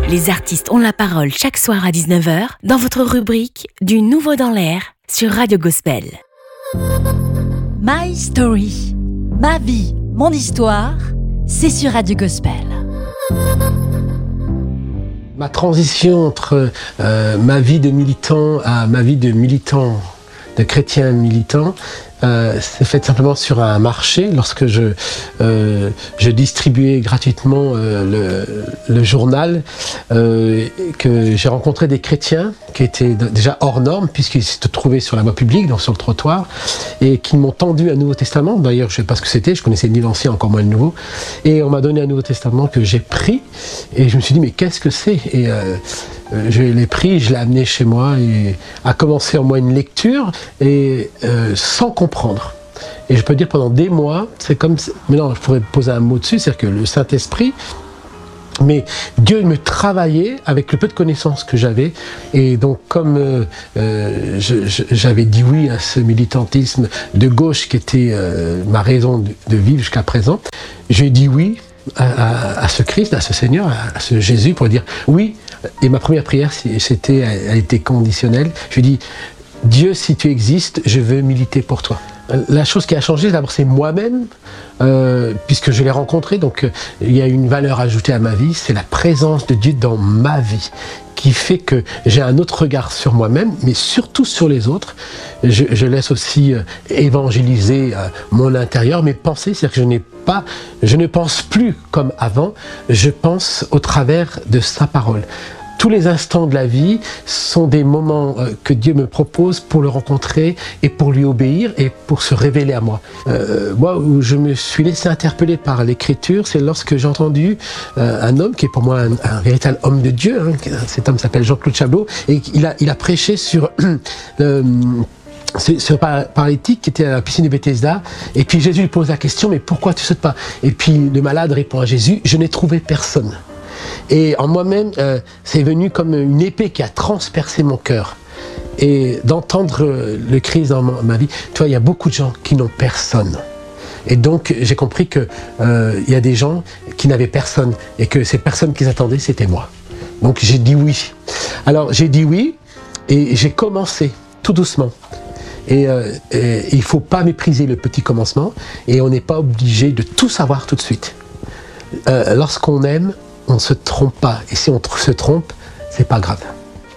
Les artistes ont la parole chaque soir à 19h dans votre rubrique Du Nouveau dans l'air sur Radio Gospel. My Story, ma vie, mon histoire, c'est sur Radio Gospel. Ma transition entre ma vie de militant à ma vie de militant, de chrétien militant, s'est faite simplement sur un marché lorsque je distribuais gratuitement le journal, que j'ai rencontré des chrétiens qui étaient déjà hors normes puisqu'ils se trouvaient sur la voie publique, donc sur le trottoir, et qui m'ont tendu un Nouveau Testament. D'ailleurs, je ne sais pas ce que c'était, je connaissais ni l'Ancien, encore moins le Nouveau, et on m'a donné un Nouveau Testament que j'ai pris, et je me suis dit mais qu'est-ce que c'est ? Et je l'ai pris, je l'ai amené chez moi et a commencé en moi une lecture et sans comprendre. Et je peux dire pendant des mois, c'est comme, maintenant je pourrais poser un mot dessus, c'est-à-dire que le Saint-Esprit, mais Dieu me travaillait avec le peu de connaissances que j'avais, et donc comme j'avais dit oui à ce militantisme de gauche qui était ma raison de vivre jusqu'à présent, j'ai dit oui à ce Christ, à ce Seigneur, à ce Jésus, pour dire oui. Et ma première prière, elle était conditionnelle. Je lui ai dit, Dieu, si tu existes, je veux militer pour toi. La chose qui a changé, d'abord, c'est moi-même, puisque je l'ai rencontré, donc il y a une valeur ajoutée à ma vie, c'est la présence de Dieu dans ma vie, qui fait que j'ai un autre regard sur moi-même, mais surtout sur les autres. Je laisse aussi évangéliser mon intérieur, mes pensées, c'est-à-dire que je ne pense plus comme avant, je pense au travers de sa parole. Tous les instants de la vie sont des moments que Dieu me propose pour le rencontrer et pour lui obéir et pour se révéler à moi. Moi, où je me suis laissé interpeller par l'Écriture, c'est lorsque j'ai entendu un homme qui est pour moi un véritable homme de Dieu. Cet homme s'appelle Jean-Claude Chablot et il a prêché sur ce paralytique qui était à la piscine de Bethesda, et puis Jésus lui pose la question, mais pourquoi tu sautes pas ? Et puis le malade répond à Jésus, je n'ai trouvé personne. Et en moi-même, c'est venu comme une épée qui a transpercé mon cœur. Et d'entendre le Christ dans ma vie, tu vois, il y a beaucoup de gens qui n'ont personne. Et donc, j'ai compris qu'il y a des gens qui n'avaient personne, et que ces personnes qu'ils attendaient, c'était moi. Donc, j'ai dit oui. Alors, j'ai dit oui, et j'ai commencé tout doucement. Et il ne faut pas mépriser le petit commencement, et on n'est pas obligé de tout savoir tout de suite. Lorsqu'on aime, on ne se trompe pas. Et si on se trompe, c'est pas grave.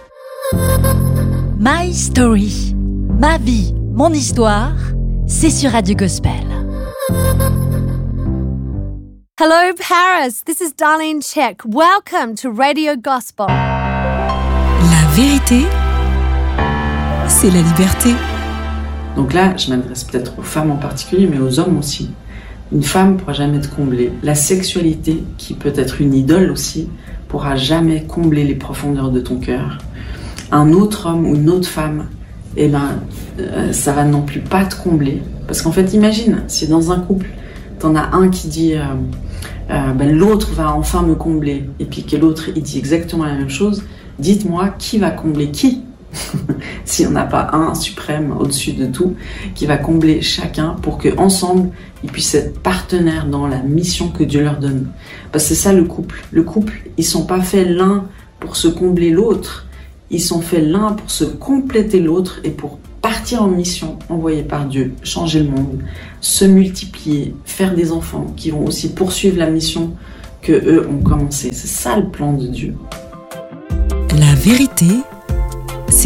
My Story, ma vie, mon histoire, c'est sur Radio Gospel. Hello Paris, this is Darlene Check. Welcome to Radio Gospel. La vérité, c'est la liberté. Donc là, je m'adresse peut-être aux femmes en particulier, mais aux hommes aussi. Une femme ne pourra jamais te combler. La sexualité, qui peut être une idole aussi, pourra jamais combler les profondeurs de ton cœur. Un autre homme ou une autre femme, ça va non plus pas te combler. Parce qu'en fait, imagine, si dans un couple, t'en as un qui dit l'autre va enfin me combler, et puis que l'autre il dit exactement la même chose, dites-moi qui va combler qui ? S'il n'y en a pas un suprême au-dessus de tout qui va combler chacun pour qu'ensemble ils puissent être partenaires dans la mission que Dieu leur donne. Parce que c'est ça le couple. Le couple, ils ne sont pas faits l'un pour se combler l'autre, ils sont faits l'un pour se compléter l'autre et pour partir en mission envoyée par Dieu, changer le monde, se multiplier, faire des enfants qui vont aussi poursuivre la mission que eux ont commencé. C'est ça le plan de Dieu. La vérité